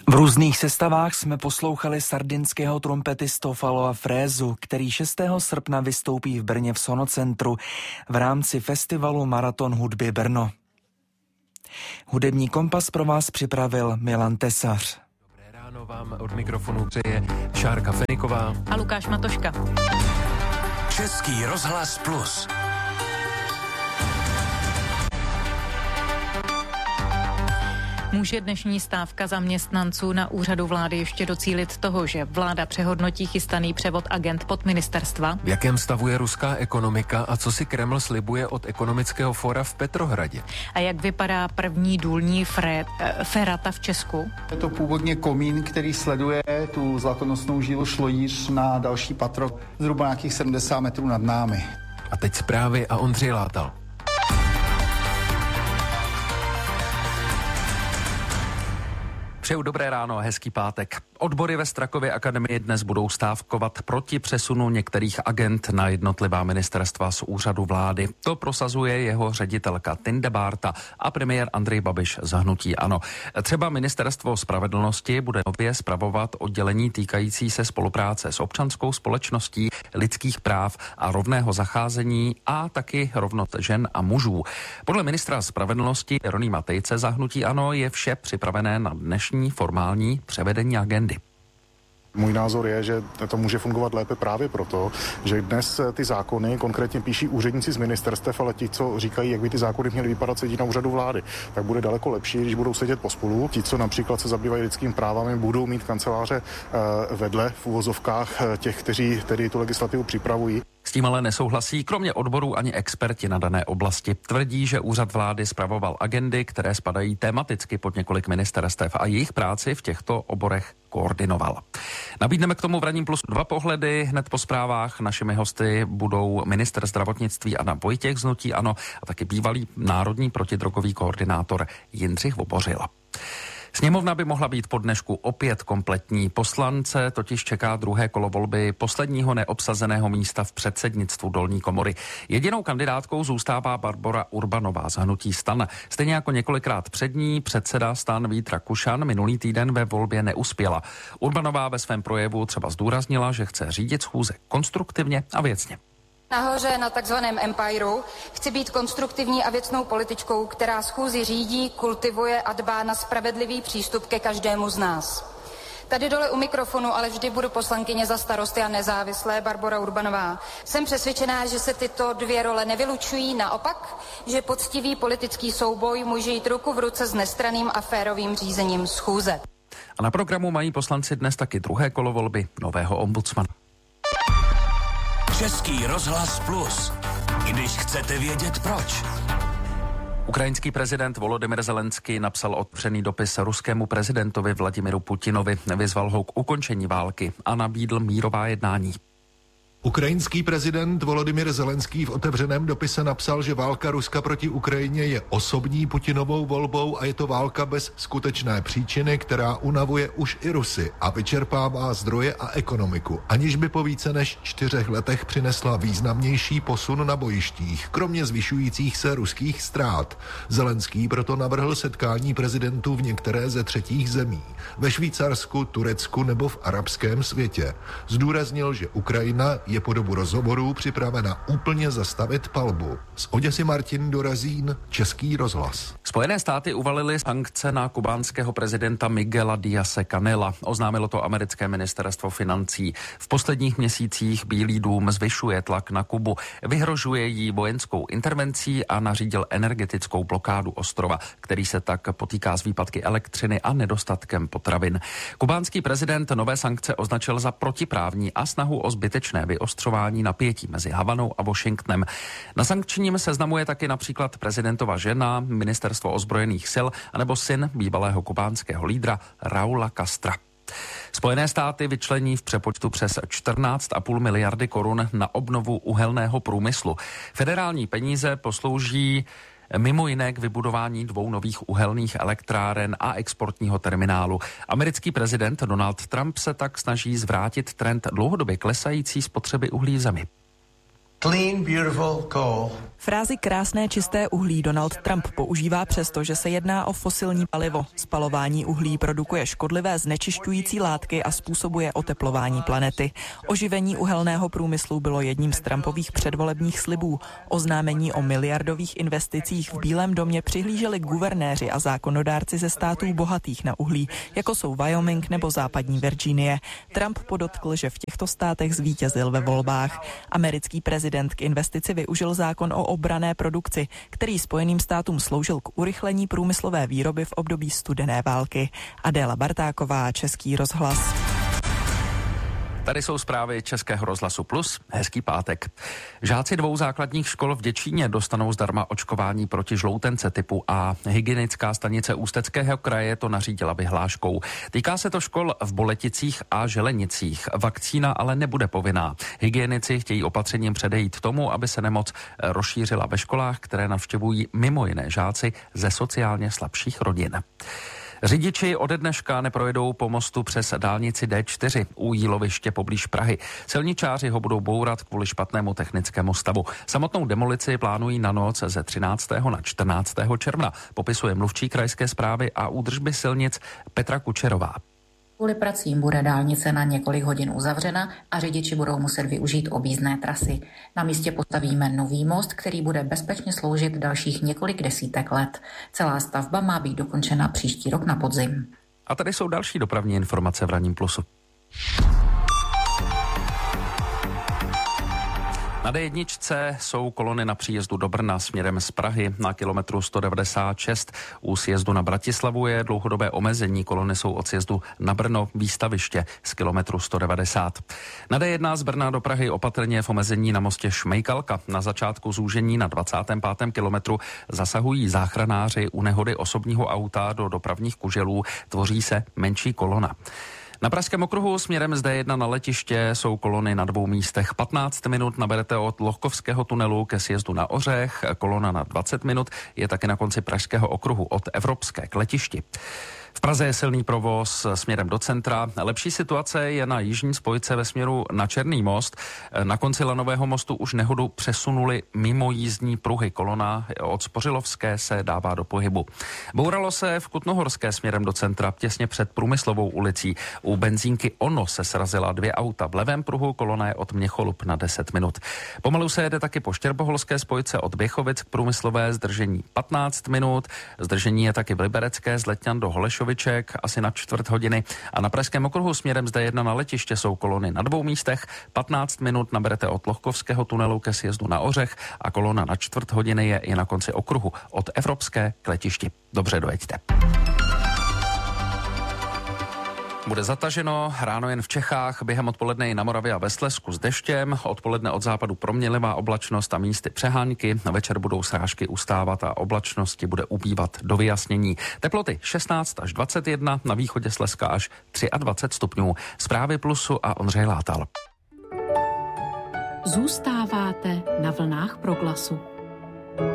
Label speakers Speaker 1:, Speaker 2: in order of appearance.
Speaker 1: V různých sestavách jsme poslouchali sardinského trumpetistu Faloa Frézu, který 6. srpna vystoupí v Brně v Sonocentru v rámci festivalu Maraton hudby Brno. Hudební kompas pro vás připravil Milan Tesař.
Speaker 2: Dobré ráno vám od mikrofonu přeje Šárka Feniková
Speaker 3: a Lukáš Matoška.
Speaker 4: Český rozhlas Plus.
Speaker 3: Může dnešní stávka zaměstnanců na úřadu vlády ještě docílit toho, že vláda přehodnotí chystaný převod agent pod ministerstva?
Speaker 2: V jakém stavu je ruská ekonomika a co si Kreml slibuje od ekonomického fóra v Petrohradě?
Speaker 3: A jak vypadá první důlní ferata v Česku?
Speaker 5: Je to původně komín, který sleduje tu zlatonosnou žilu Šlojíř na další patro, zhruba nějakých 70 metrů nad námi.
Speaker 2: A teď zprávy a Ondřej Látal. Přeju dobré ráno a hezký pátek. Odbory ve Strakově akademii dnes budou stávkovat proti přesunu některých agent na jednotlivá ministerstva z úřadu vlády. To prosazuje jeho ředitelka Tinde Bárta a premiér Andrej Babiš z hnutí ANO. Třeba ministerstvo spravedlnosti bude nově spravovat oddělení týkající se spolupráce s občanskou společností, lidských práv a rovného zacházení a taky rovnost žen a mužů. Podle ministra spravedlnosti Jeronýma Tejce za hnutí ANO je vše připravené na dnešní formální převedení agendy.
Speaker 6: Můj názor je, že to může fungovat lépe právě proto, že dnes ty zákony konkrétně píší úředníci z ministerstev, ale ti, co říkají, jak by ty zákony měly vypadat, sedí na úřadu vlády, tak bude daleko lepší, když budou sedět pospolu. Ti, co například se zabývají lidskými právami, budou mít kanceláře vedle v uvozovkách těch, kteří tedy tu legislativu připravují.
Speaker 2: S tím ale nesouhlasí kromě odborů ani experti na dané oblasti. Tvrdí, že úřad vlády spravoval agendy, které spadají tematicky pod několik ministerstev a jejich práci v těchto oborech koordinoval. Nabídneme k tomu v Ranním Plus 2 pohledy. Hned po zprávách našimi hosty budou ministr zdravotnictví Adam Vojtěch z hnutí ANO a taky bývalý národní protidrogový koordinátor Jindřich Vobořil. Sněmovna by mohla být po dnešku opět kompletní. Poslance totiž čeká druhé kolo volby posledního neobsazeného místa v předsednictvu dolní komory. Jedinou kandidátkou zůstává Barbora Urbanová z hnutí STAN. Stejně jako několikrát před ní předseda STAN Vít Rakušan minulý týden ve volbě neuspěla. Urbanová ve svém projevu třeba zdůraznila, že chce řídit schůze konstruktivně a věcně.
Speaker 7: Nahoře na takzvaném empireu chci být konstruktivní a věcnou političkou, která schůzi řídí, kultivuje a dbá na spravedlivý přístup ke každému z nás. Tady dole u mikrofonu ale vždy budu poslankyně za Starosty a nezávislé Barbora Urbanová. Jsem přesvědčená, že se tyto dvě role nevylučují, naopak, že poctivý politický souboj může jít ruku v ruce s nestranným a férovým řízením schůze.
Speaker 2: A na programu mají poslanci dnes taky druhé kolo volby nového ombudsmana.
Speaker 4: Český rozhlas Plus. Když chcete vědět proč.
Speaker 2: Ukrajinský prezident Volodymyr Zelenský napsal otevřený dopis ruskému prezidentovi Vladimiru Putinovi, vyzval ho k ukončení války a nabídl mírová jednání.
Speaker 8: Ukrajinský prezident Volodymyr Zelenský v otevřeném dopise napsal, že válka Ruska proti Ukrajině je osobní Putinovou volbou a je to válka bez skutečné příčiny, která unavuje už i Rusy a vyčerpává zdroje a ekonomiku, aniž by po více než 4 letech přinesla významnější posun na bojištích, kromě zvyšujících se ruských ztrát. Zelenský proto navrhl setkání prezidentů v některé ze třetích zemí, ve Švýcarsku, Turecku nebo v arabském světě. Zdůraznil, že Ukrajina je po dobu rozhovorů připravena úplně zastavit palbu. Z Oděsy Martin Dorazín, Český rozhlas.
Speaker 2: Spojené státy uvalily sankce na kubánského prezidenta Miguela Díaze-Canela. Oznámilo to americké ministerstvo financí. V posledních měsících Bílý dům zvyšuje tlak na Kubu, vyhrožuje jí vojenskou intervencí a nařídil energetickou blokádu ostrova, který se tak potýká s výpadky elektřiny a nedostatkem potravin. Kubánský prezident nové sankce označil za protiprávní a snahu o zbytečné vyostřování napětí mezi Havanou a Washingtonem. Na sankčním seznamu je taky například prezidentova žena, ministerstvo ozbrojených sil anebo syn bývalého kubánského lídra Raula Castra. Spojené státy vyčlení v přepočtu přes 14,5 miliardy korun na obnovu uhelného průmyslu. Federální peníze poslouží mimo jiné k vybudování 2 nových uhelných elektráren a exportního terminálu. Americký prezident Donald Trump se tak snaží zvrátit trend dlouhodobě klesající spotřeby uhlí v zemi.
Speaker 9: clean, beautiful coal.
Speaker 10: Frázi krásné čisté uhlí Donald Trump používá přesto, že se jedná o fosilní palivo. Spalování uhlí produkuje škodlivé znečišťující látky a způsobuje oteplování planety. Oživení uhelného průmyslu bylo jedním z Trumpových předvolebních slibů. Oznámení o miliardových investicích v Bílém domě přihlíželi guvernéři a zákonodárci ze států bohatých na uhlí, jako jsou Wyoming nebo západní Virginie. Trump podotkl, že v těchto státech zvítězil ve volbách. Americký prezident k investici využil zákon o obranné produkci, který Spojeným státům sloužil k urychlení průmyslové výroby v období studené války. Adéla Bartáková, Český rozhlas.
Speaker 2: Tady jsou zprávy Českého rozhlasu Plus. Hezký pátek. Žáci 2 základních škol v Děčíně dostanou zdarma očkování proti žloutence typu A. Hygienická stanice Ústeckého kraje to nařídila vyhláškou. Týká se to škol v Boleticích a Želenicích. Vakcína ale nebude povinná. Hygienici chtějí opatřením předejít tomu, aby se nemoc rozšířila ve školách, které navštěvují mimo jiné žáci ze sociálně slabších rodin. Řidiči ode dneška neprojedou po mostu přes dálnici D4 u Jíloviště poblíž Prahy. Silničáři ho budou bourat kvůli špatnému technickému stavu. Samotnou demolici plánují na noc ze 13. na 14. června, popisuje mluvčí krajské správy a údržby silnic Petra Kučerová.
Speaker 11: Kvůli pracím bude dálnice na několik hodin uzavřena a řidiči budou muset využít objízdné trasy. Na místě postavíme nový most, který bude bezpečně sloužit dalších několik desítek let. Celá stavba má být dokončena příští rok na podzim.
Speaker 2: A tady jsou další dopravní informace v Ranním Plusu. Na D1 jsou kolony na příjezdu do Brna směrem z Prahy na kilometru 196. U sjezdu na Bratislavu je dlouhodobé omezení. Kolony jsou od sjezdu na Brno výstaviště z kilometru 190. Na D1 z Brna do Prahy opatrně v omezení na mostě Šmejkalka. Na začátku zúžení na 25. kilometru zasahují záchranáři u nehody osobního auta do dopravních kuželů. Tvoří se menší kolona. Na Pražském okruhu směrem z D1 na letiště jsou kolony na 2 místech. 15 minut naberete od Lohkovského tunelu ke sjezdu na Ořech. Kolona na 20 minut je taky na konci Pražského okruhu od Evropské k letišti. V Praze je silný provoz směrem do centra. Lepší situace je na jižní spojce ve směru na Černý most. Na konci Lanového mostu už nehodu přesunuli mimo jízdní pruhy. Kolona od Spořilovské se dává do pohybu. Bouralo se v Kutnohorské směrem do centra těsně před Průmyslovou ulicí. U benzínky Ono se srazila 2 auta. V levém pruhu kolona je od Měcholup na 10 minut. Pomalu se jede taky po Štěrboholské spojce od Běchovic k Průmyslové, zdržení 15 minut. Zdržení je taky v Liberecké z Letňan do Holešoviček asi na 1/4 hodiny. A na Pražském okruhu směrem z D1 na letiště jsou kolony na 2 místech. 15 minut naberete od Lohkovského tunelu ke sjezdu na Ořech a kolona na 1/4 hodiny je i na konci okruhu od Evropské k letišti. Dobře dojeďte. Bude zataženo, ráno jen v Čechách, během odpoledne i na Moravě a ve Slezsku s deštěm, odpoledne od západu proměnlivá oblačnost a místy přehánky, na večer budou srážky ustávat a oblačnosti bude ubývat do vyjasnění. Teploty 16 až 21, na východě Slezska až 23 stupňů. Zprávy Plusu a Ondřej Látal.
Speaker 12: Zůstáváte na vlnách Proglasu.